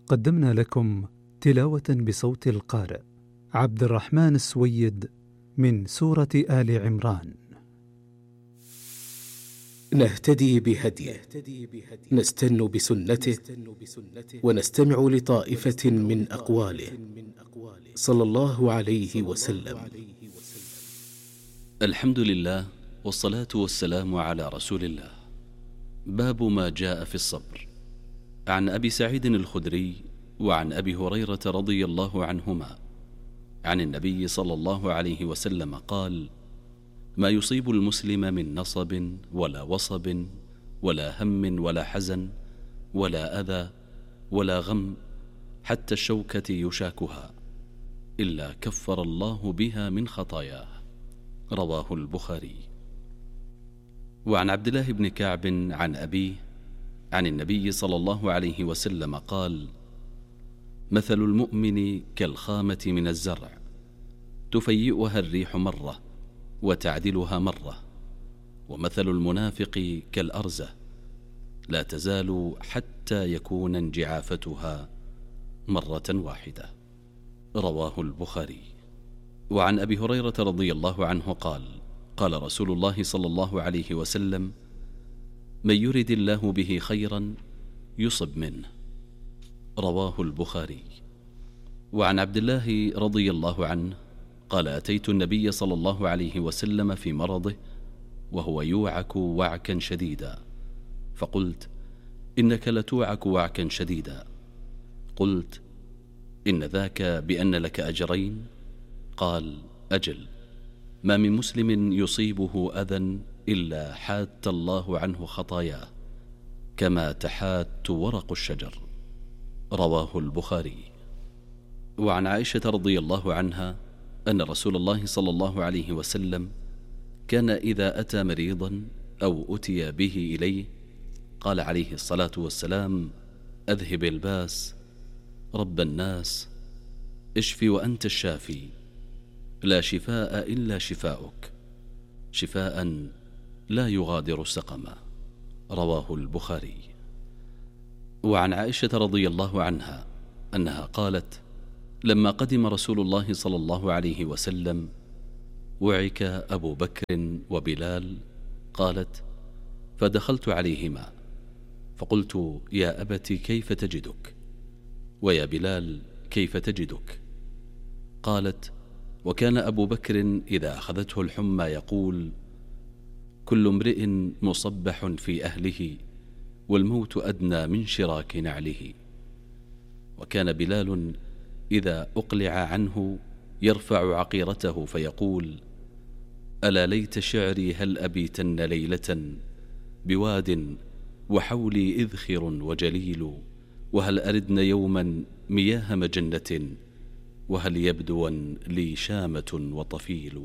قدمنا لكم تلاوة بصوت القارئ عبد الرحمن السويد من سورة آل عمران. نهتدي بهديه، نستن بسنته، ونستمع لطائفة من أقواله صلى الله عليه وسلم. الحمد لله والصلاة والسلام على رسول الله. باب ما جاء في الصبر. عن أبي سعيد الخدري وعن أبي هريرة رضي الله عنهما عن النبي صلى الله عليه وسلم قال: ما يصيب المسلم من نصب ولا وصب ولا هم ولا حزن ولا أذى ولا غم حتى الشوكة يشاكها إلا كفر الله بها من خطاياه. رواه البخاري. وعن عبد الله بن كعب عن أبيه عن النبي صلى الله عليه وسلم قال: مثل المؤمن كالخامة من الزرع تفيئها الريح مرة وتعدلها مرة، ومثل المنافق كالأرزة لا تزال حتى يكون انجعافتها مرة واحدة. رواه البخاري. وعن أبي هريرة رضي الله عنه قال: قال رسول الله صلى الله عليه وسلم: من يرد الله به خيرا يصب منه. رواه البخاري. وعن عبد الله رضي الله عنه قال: أتيت النبي صلى الله عليه وسلم في مرضه وهو يوعك وعكا شديدا، فقلت: إنك لتوعك وعكا شديدا. قلت: إن ذاك بأن لك أجرين؟ قال: أجل، ما من مسلم يصيبه أذى إلا حات الله عنه خطاياه كما تحات ورق الشجر. رواه البخاري. وعن عائشة رضي الله عنها أن رسول الله صلى الله عليه وسلم كان إذا أتى مريضا أو أتي به إليه قال عليه الصلاة والسلام: أذهب الباس، رب الناس، اشفي وأنت الشافي، لا شفاء إلا شفاؤك، شفاء لا يغادر سقما. رواه البخاري. وعن عائشة رضي الله عنها أنها قالت: لما قدم رسول الله صلى الله عليه وسلم وعك أبو بكر وبلال، قالت: فدخلت عليهما فقلت: يا أبت كيف تجدك؟ ويا بلال كيف تجدك؟ قالت: وكان أبو بكر إذا أخذته الحمى يقول: كل امرئ مصبح في أهله والموت أدنى من شراك نعله. وكان بلال إذا أقلع عنه يرفع عقيرته فيقول: ألا ليت شعري هل أبيتن ليلة بواد وحولي إذخر وجليل، وهل أردن يوما مياه مجنة وهل يبدوا لي شامة وطفيل.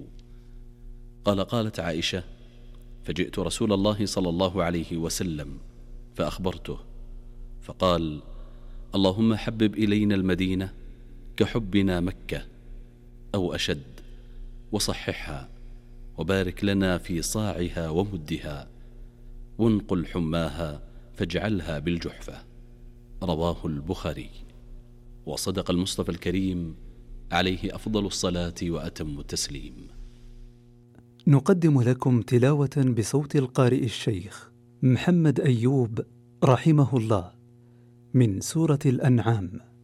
قالت عائشة: فجئت رسول الله صلى الله عليه وسلم فأخبرته، فقال: اللهم حبب إلينا المدينة كحبنا مكة أو أشد، وصححها، وبارك لنا في صاعها ومدها، وانقل حماها فاجعلها بالجحفة. رواه البخاري. وصدق المصطفى الكريم عليه أفضل الصلاة وأتم التسليم. نقدم لكم تلاوة بصوت القارئ الشيخ محمد أيوب رحمه الله من سورة الأنعام.